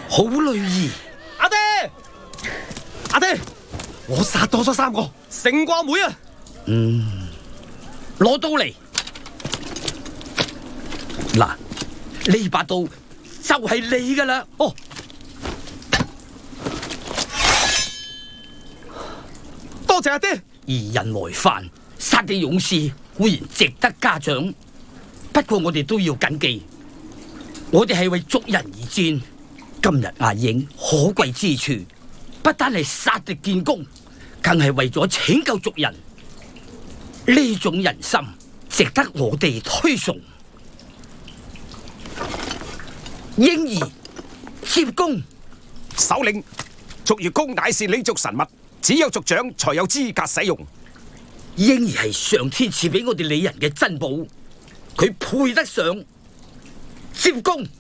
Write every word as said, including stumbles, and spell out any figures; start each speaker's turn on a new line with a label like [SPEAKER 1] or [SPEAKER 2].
[SPEAKER 1] 好女兒，
[SPEAKER 2] 阿爹，阿爹，
[SPEAKER 3] 我殺多咗三個，
[SPEAKER 2] 勝過阿妹啊！
[SPEAKER 1] 嗯，攞刀嚟。嗱，呢把刀就係你噶啦。
[SPEAKER 2] 哦，多謝阿爹。
[SPEAKER 1] 二人來犯，殺嘅勇士固然值得嘉獎，不過我哋都要謹記，我哋係為族人而戰。今日阿影可貴之處，不單係殺敵建功，更係為咗拯救族人。呢種人心值得我哋推崇。嬰兒接弓。
[SPEAKER 4] 首領，族月弓乃是你族神物，只有族長才有資格使用。
[SPEAKER 1] 嬰兒係上天賜俾我哋李人嘅珍寶，佢配得上接弓。